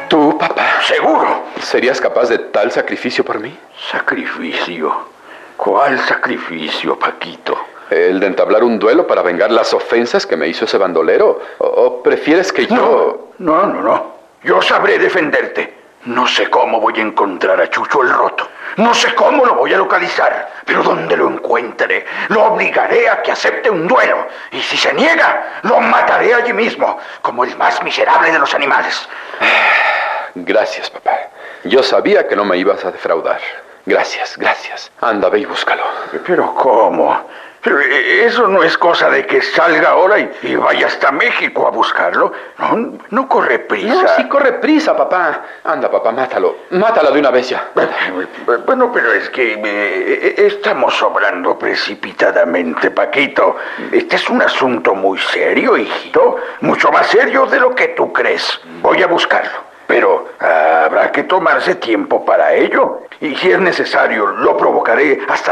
¿Tú, papá? Seguro. ¿Serías capaz de tal sacrificio por mí? ¿Sacrificio? ¿Cuál sacrificio, Paquito? ¿El de entablar un duelo para vengar las ofensas que me hizo ese bandolero? ¿O prefieres que yo...? No. Yo sabré defenderte. No sé cómo voy a encontrar a Chucho el Roto. No sé cómo lo voy a localizar. Pero donde lo encuentre, lo obligaré a que acepte un duelo. Y si se niega, lo mataré allí mismo, como el más miserable de los animales. Gracias, papá. Yo sabía que no me ibas a defraudar. Gracias. Anda, ve y búscalo. ¿Pero cómo? Eso no es cosa de que salga ahora y vaya hasta México a buscarlo. No corre prisa. No, sí corre prisa, papá. Anda, papá, mátalo. Mátalo de una vez ya. Bueno, pero es que estamos obrando precipitadamente, Paquito. Este es un asunto muy serio, hijito. Mucho más serio de lo que tú crees. Voy a buscarlo. Pero habrá que tomarse tiempo para ello. Y si es necesario, lo provocaré hasta